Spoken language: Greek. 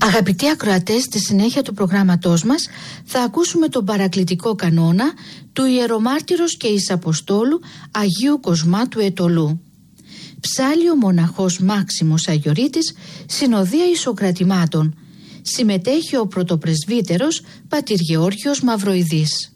Αγαπητοί ακροατές, στη συνέχεια του προγράμματός μας θα ακούσουμε τον παρακλητικό κανόνα του Ιερομάρτυρος και Εις-Αποστόλου Αγίου Κοσμά του Αιτωλού. Ψάλλει ο μοναχός Μάξιμος Αγιορείτης, συνοδεία Ισοκρατημάτων. Συμμετέχει ο πρωτοπρεσβύτερος πατήρ Γεώργιος Μαυροειδής.